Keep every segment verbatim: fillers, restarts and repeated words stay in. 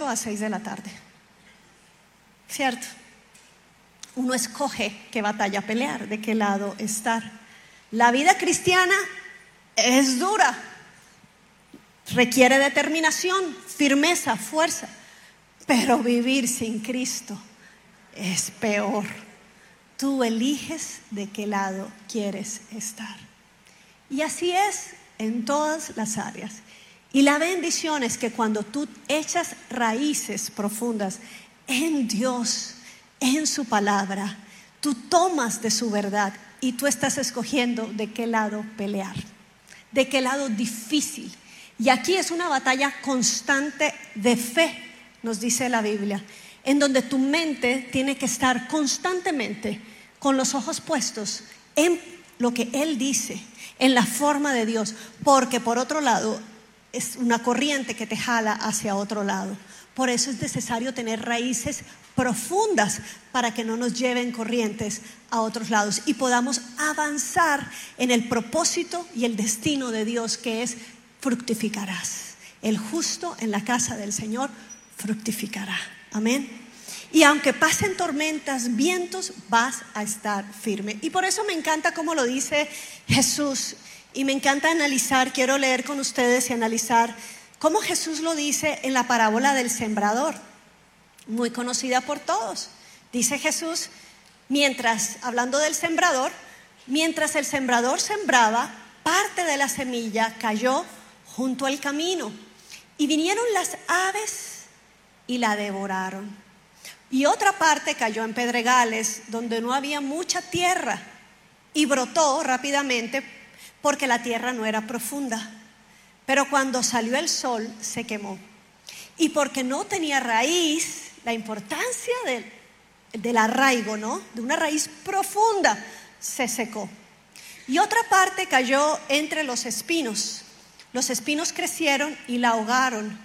ocho a seis de la tarde, ¿cierto? Uno escoge qué batalla pelear, de qué lado estar. La vida cristiana es dura, requiere determinación, firmeza, fuerza, pero vivir sin Cristo es peor. Tú eliges de qué lado quieres estar. Y así es en todas las áreas. Y la bendición es que cuando tú echas raíces profundas en Dios, en su palabra, tú tomas de su verdad y tú estás escogiendo de qué lado pelear, de qué lado difícil. Y aquí es una batalla constante de fe, nos dice la Biblia, en donde tu mente tiene que estar constantemente con los ojos puestos en lo que Él dice, en la forma de Dios, porque por otro lado es una corriente que te jala hacia otro lado. Por eso es necesario tener raíces profundas para que no nos lleven corrientes a otros lados y podamos avanzar en el propósito y el destino de Dios, que es: fructificarás. El justo en la casa del Señor fructificará. Amén. Y aunque pasen tormentas, vientos, vas a estar firme. Y por eso me encanta cómo lo dice Jesús. Y me encanta analizar, quiero leer con ustedes y analizar cómo Jesús lo dice en la parábola del sembrador, muy conocida por todos. Dice Jesús, mientras, hablando del sembrador, mientras el sembrador sembraba, parte de la semilla cayó junto al camino, y vinieron las aves y la devoraron. Y otra parte cayó en pedregales, donde no había mucha tierra, y brotó rápidamente porque la tierra no era profunda. Pero cuando salió el sol se quemó, y porque no tenía raíz, la importancia del, del arraigo, ¿no? De una raíz profunda, se secó. Y otra parte cayó entre los espinos. Los espinos crecieron y la ahogaron.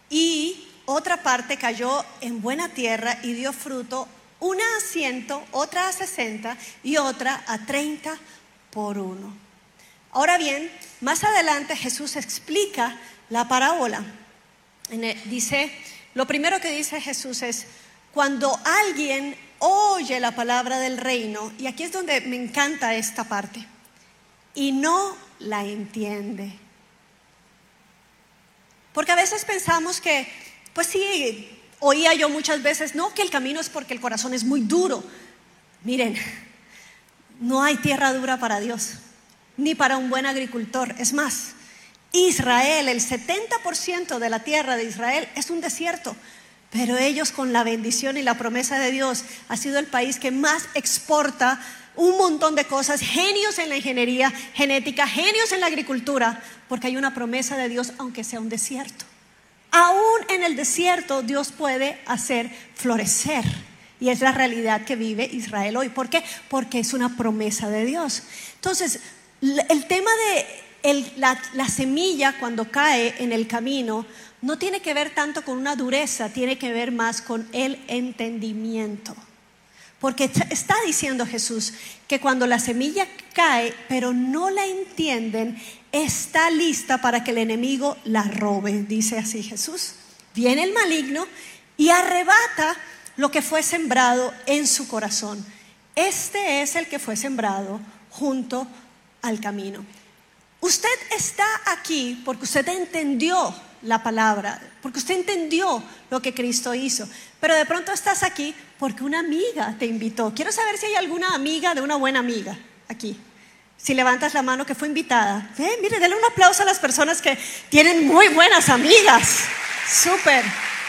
Y otra parte cayó en buena tierra y dio fruto, una a ciento, otra a sesenta y otra a treinta por uno. Ahora bien, más adelante Jesús explica la parábola. Dice, lo primero que dice Jesús es: cuando alguien oye la palabra del reino, y aquí es donde me encanta esta parte, y no la entiende. Porque a veces pensamos que, pues sí, oía yo muchas veces, no, que el camino es porque el corazón es muy duro. Miren, no hay tierra dura para Dios, ni para un buen agricultor. Es más, Israel, el setenta por ciento de la tierra de Israel es un desierto, pero ellos, con la bendición y la promesa de Dios, ha sido el país que más exporta un montón de cosas, genios en la ingeniería genética, genios en la agricultura, porque hay una promesa de Dios, aunque sea un desierto. Aún en el desierto Dios puede hacer florecer, y es la realidad que vive Israel hoy. ¿Por qué? Porque es una promesa de Dios. Entonces, el tema de el, la, la semilla cuando cae en el camino no tiene que ver tanto con una dureza, tiene que ver más con el entendimiento. Porque está diciendo Jesús que cuando la semilla cae, pero no la entienden, está lista para que el enemigo la robe. Dice así Jesús: viene el maligno y arrebata lo que fue sembrado en su corazón. Este es el que fue sembrado junto al camino. Usted está aquí porque usted entendió la palabra, porque usted entendió lo que Cristo hizo. Pero de pronto estás aquí porque una amiga te invitó. Quiero saber si hay alguna amiga de una buena amiga aquí. Si levantas la mano que fue invitada. Eh, mire, denle un aplauso a las personas que tienen muy buenas amigas. Súper.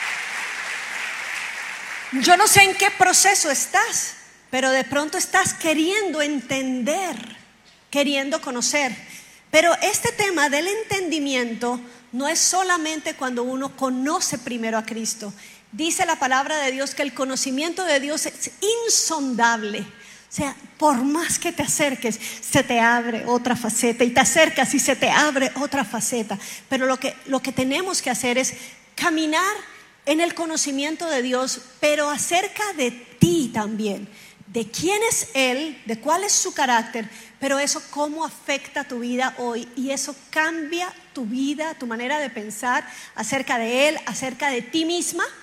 Yo no sé en qué proceso estás, pero de pronto estás queriendo entender, queriendo conocer. Pero este tema del entendimiento no es solamente cuando uno conoce primero a Cristo. Dice la palabra de Dios que el conocimiento de Dios es insondable. O sea, por más que te acerques, se te abre otra faceta, y te acercas y se te abre otra faceta. Pero lo que, lo que tenemos que hacer es caminar en el conocimiento de Dios, pero acerca de ti también, de quién es Él, de cuál es su carácter, pero eso cómo afecta tu vida hoy, y eso cambia tu vida, tu manera de pensar acerca de Él, acerca de ti misma